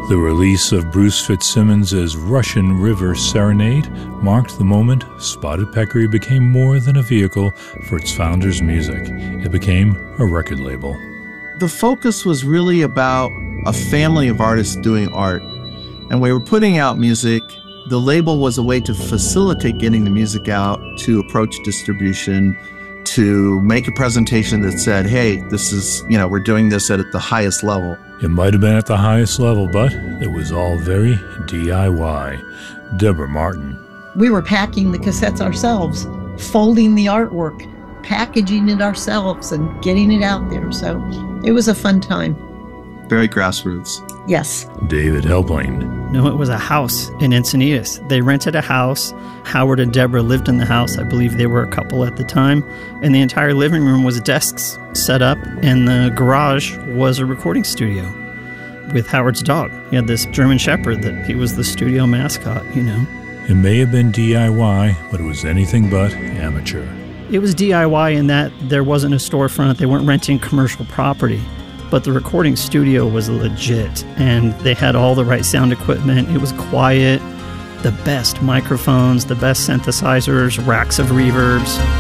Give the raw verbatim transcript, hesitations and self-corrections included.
The release of Bruce Fitzsimmons' Russian River Serenade marked the moment Spotted Peccary became more than a vehicle for its founder's music. It became a record label. The focus was really about a family of artists doing art, and we were putting out music. The label was a way to facilitate getting the music out, to approach distribution, to make a presentation that said, hey, this is, you know, we're doing this at the highest level. It might have been at the highest level, but it was all very D I Y. Deborah Martin. We were packing the cassettes ourselves, folding the artwork, packaging it ourselves, and getting it out there. So it was a fun time. Very grassroots. Yes. David Helpling. No, it was a house in Encinitas. They rented a house. Howard and Deborah lived in the house. I believe they were a couple at the time. And the entire living room was desks set up, and the garage was a recording studio with Howard's dog. He had this German Shepherd that he was the studio mascot, you know. It may have been D I Y, but it was anything but amateur. It was D I Y in that there wasn't a storefront. They weren't renting commercial property. But the recording studio was legit, and they had all the right sound equipment. It was quiet, the best microphones, the best synthesizers, racks of reverbs.